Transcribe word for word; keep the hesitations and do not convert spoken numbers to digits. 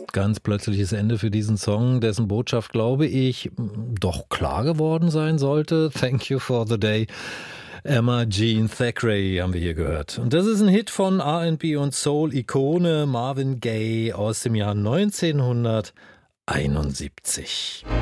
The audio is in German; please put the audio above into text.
Ganz plötzliches Ende für diesen Song, dessen Botschaft, glaube ich, doch klar geworden sein sollte. Thank you for the day. Emma Jean Thackeray haben wir hier gehört. Und das ist ein Hit von R and B und Soul-Ikone Marvin Gaye aus dem Jahr neunzehnhunderteinundsiebzig.